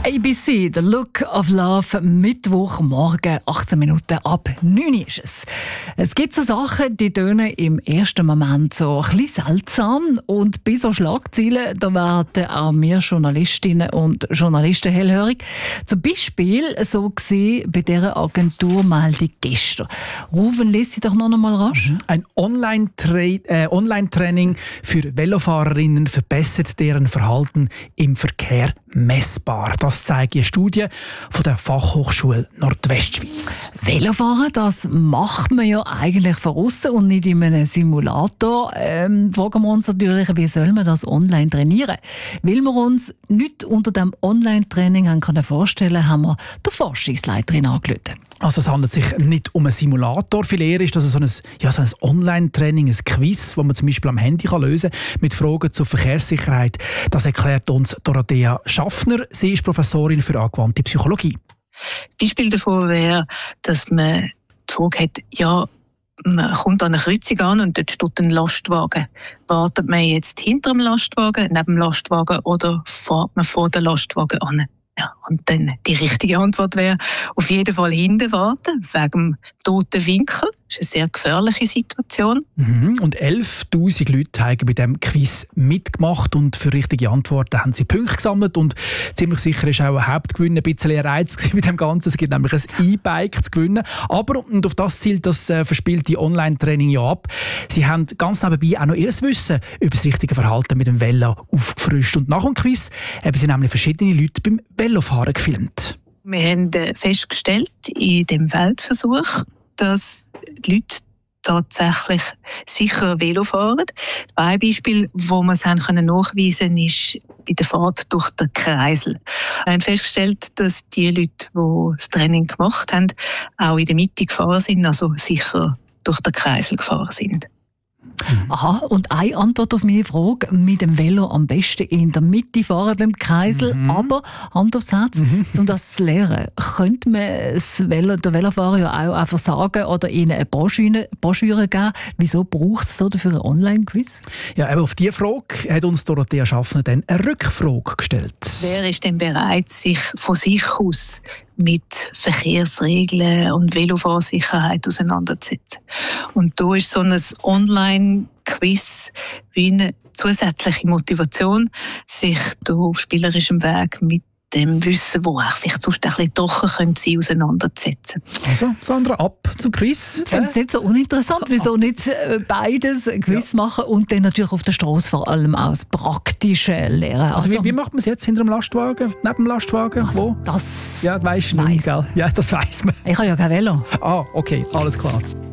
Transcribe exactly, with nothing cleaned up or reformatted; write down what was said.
A B C, The Look of Love, Mittwochmorgen, achtzehn Minuten ab neun ist es. Es gibt so Sachen, die tönen im ersten Moment so ein bisschen seltsam. Und bei so Schlagzeilen, da werden auch wir Journalistinnen und Journalisten hellhörig. Zum Beispiel so gesehen bei dieser Agenturmeldung gestern. Rufen, lies sie doch noch einmal rasch. Ein Online-Tra- äh, Online-Training für Velofahrerinnen verbessert deren Verhalten im Verkehr messbar. Das zeigt eine Studie von der Fachhochschule Nordwestschweiz. Velofahren, das macht man ja eigentlich von außen und nicht in einem Simulator. Ähm, fragen wir uns natürlich, wie soll man das online trainieren? Weil wir uns nicht unter dem Online-Training haben können vorstellen, haben wir der Forschungsleiterin angerufen. Also es handelt sich nicht um einen Simulator. Viel eher ist das so ein, ja, so ein Online-Training, ein Quiz, das man zum Beispiel am Handy kann lösen kann, mit Fragen zur Verkehrssicherheit. Das erklärt uns Dorothea Schaffner. Sie ist Professorin für angewandte Psychologie. Beispiel davon wäre, dass man die Frage hat, ja, man kommt an eine Kreuzung an und dort steht ein Lastwagen. Wartet man jetzt hinter dem Lastwagen, neben dem Lastwagen oder fährt man vor dem Lastwagen an? Ja, und dann die richtige Antwort wäre, auf jeden Fall hinten warten, wegen dem toten Winkel. Das ist eine sehr gefährliche Situation. Mhm. Und elftausend Leute haben bei diesem Quiz mitgemacht und für richtige Antworten haben sie Punkte gesammelt. Und ziemlich sicher ist auch ein Hauptgewinn ein bisschen ein Reiz mit dem Ganzen. Es gibt nämlich ein E-Bike zu gewinnen. Aber, und auf das zielt das äh, verspielte Online-Training ja ab, sie haben ganz nebenbei auch noch ihr Wissen über das richtige Verhalten mit dem Velo aufgefrischt. Und nach dem Quiz haben sie nämlich verschiedene Leute beim Velofahren gefilmt. Wir haben festgestellt in dem Feldversuch, dass die Leute tatsächlich sicher Velo fahren. Ein Beispiel, wo wir es haben können nachweisen, ist bei der Fahrt durch den Kreisel. Wir haben festgestellt, dass die Leute, die das Training gemacht haben, auch in der Mitte gefahren sind, also sicher durch den Kreisel gefahren sind. Aha, und eine Antwort auf meine Frage, mit dem Velo am besten in der Mitte fahren beim Kreisel, mhm. aber Hand aufs Herz, mhm. um das zu lernen, könnte man das Velo, der Velofahrer ja auch einfach sagen oder ihnen eine Broschüre, Broschüre geben, wieso braucht es dafür einen Online-Quiz? Ja, aber auf diese Frage hat uns Dorothea Schaffner dann eine Rückfrage gestellt. Wer ist denn bereit, sich von sich aus mit Verkehrsregeln und Velofahrsicherheit auseinanderzusetzen? Und da ist so ein Online-Quiz wie eine zusätzliche Motivation, sich da auf spielerischem Weg mit dem Wissen, wo auch vielleicht sonst ein bisschen trocken sein könnte, auseinanderzusetzen. Also, Sandra, ab zum Quiz. Ich finde es nicht so uninteressant. Wieso nicht beides, ein Quiz ja. machen und dann natürlich auf der Straße vor allem auch das Praktische lernen. Also, also wie, wie macht man es jetzt hinter dem Lastwagen, neben dem Lastwagen? Also, wo? Das ja, weißt du nicht, gell? Ja, das weiss man. Ich habe ja kein Velo. Ah, okay, alles klar.